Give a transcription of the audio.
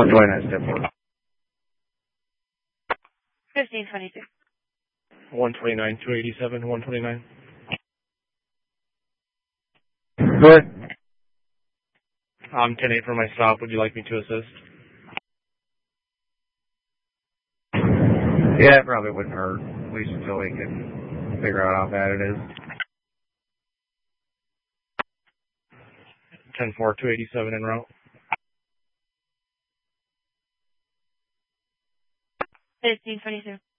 129, step 4. 1522. 129, 287, 129. Go ahead. I'm 10-8 for my stop. Would you like me to assist? Yeah, it probably wouldn't hurt, at least until we can figure out how bad it is. 10-4, 287 en route. 1522.